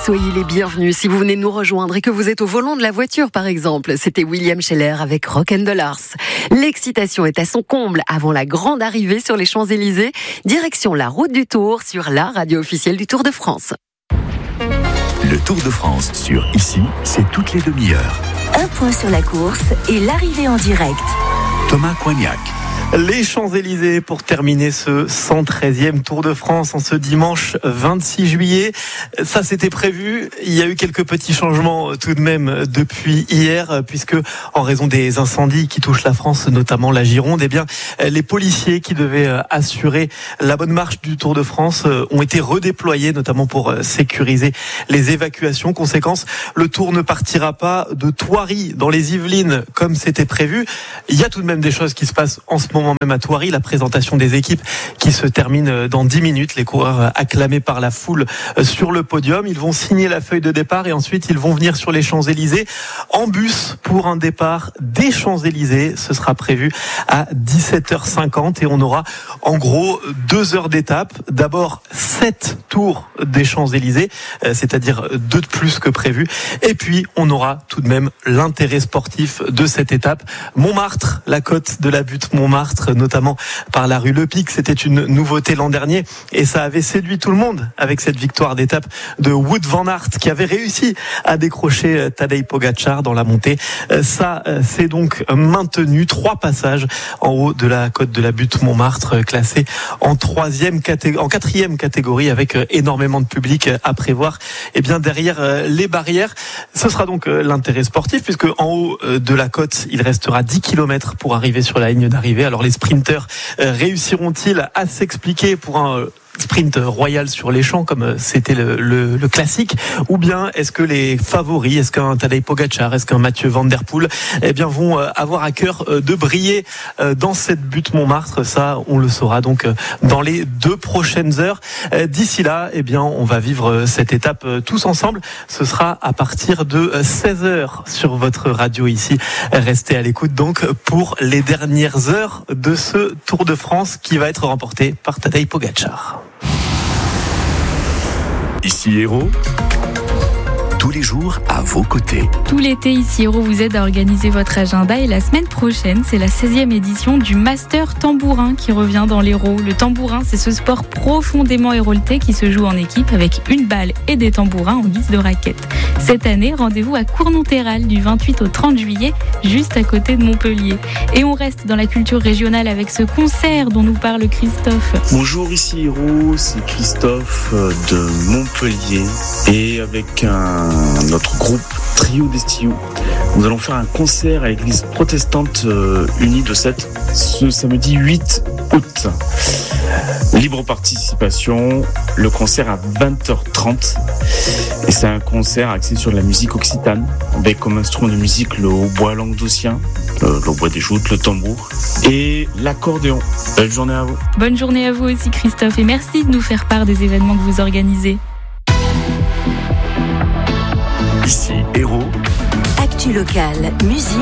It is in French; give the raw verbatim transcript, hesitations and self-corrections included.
soyez les bienvenus si vous venez nous rejoindre et que vous êtes au volant de la voiture par exemple. C'était William Scheller avec Rock and Dollars. L'excitation est à son comble avant la grande arrivée sur les Champs-Élysées. Direction la route du Tour sur la radio officielle du Tour de France. Le Tour de France sur Ici, c'est toutes les demi-heures. Un point sur la course et l'arrivée en direct. Thomas Coignac. Les Champs-Élysées pour terminer ce cent treizième Tour de France en ce dimanche vingt-six juillet. Ça, c'était prévu. Il y a eu quelques petits changements tout de même depuis hier, puisque en raison des incendies qui touchent la France, notamment la Gironde, eh bien, les policiers qui devaient assurer la bonne marche du Tour de France ont été redéployés, notamment pour sécuriser les évacuations. Conséquence, le Tour ne partira pas de Thoiry dans les Yvelines comme c'était prévu. Il y a tout de même des choses qui se passent en ce moment. moment même à Thoiry, la présentation des équipes qui se termine dans dix minutes, les coureurs acclamés par la foule sur le podium, ils vont signer la feuille de départ et ensuite ils vont venir sur les Champs-Élysées en bus pour un départ des Champs-Élysées. Ce sera prévu à dix-sept heures cinquante et on aura en gros deux heures d'étape. D'abord sept tours des Champs-Élysées, c'est-à-dire deux de plus que prévu, et puis on aura tout de même l'intérêt sportif de cette étape. Montmartre, la côte de la butte Montmartre, notamment par la rue Le Pic. C'était une nouveauté l'an dernier et ça avait séduit tout le monde avec cette victoire d'étape de Wout van Aert qui avait réussi à décrocher Tadej Pogačar dans la montée. Ça, c'est donc maintenu. Trois passages en haut de la côte de la butte Montmartre, classé en troisième catégorie, en quatrième catégorie avec énormément de public à prévoir. Et bien derrière les barrières, ce sera donc l'intérêt sportif puisque en haut de la côte, il restera dix kilomètres pour arriver sur la ligne d'arrivée. Alors les sprinteurs réussiront-ils à s'expliquer pour un sprint royal sur les champs comme c'était le, le, le classique, ou bien est-ce que les favoris, est-ce qu'un Tadej Pogačar, est-ce qu'un Mathieu Van Der Poel, eh bien vont avoir à cœur de briller dans cette butte Montmartre? Ça, on le saura donc dans les deux prochaines heures. D'ici là, eh bien on va vivre cette étape tous ensemble. Ce sera à partir de seize heures sur votre radio ici. Restez à l'écoute donc pour les dernières heures de ce Tour de France qui va être remporté par Tadej Pogačar. Ici Héros, tous les jours à vos côtés. Tout l'été, Ici Héros vous aide à organiser votre agenda et la semaine prochaine, c'est la seizième édition du Master Tambourin qui revient dans l'Hérault. Le tambourin, c'est ce sport profondément héroltais qui se joue en équipe avec une balle et des tambourins en guise de raquette. Cette année, rendez-vous à Cournonterral du vingt-huit au trente juillet, juste à côté de Montpellier. Et on reste dans la culture régionale avec ce concert dont nous parle Christophe. Bonjour, Ici Héros, c'est Christophe de Montpellier et avec un notre groupe Trio d'Estiu. Nous allons faire un concert à l'église protestante unie de Sète ce samedi huit août. Libre participation, le concert à vingt heures trente et c'est un concert axé sur la musique occitane avec comme instrument de musique le hautbois languedocien, le, le hautbois des joutes, le tambour et l'accordéon. Belle journée à vous. Bonne journée à vous aussi Christophe et merci de nous faire part des événements que vous organisez. Ici Héros. Actu locale, musique.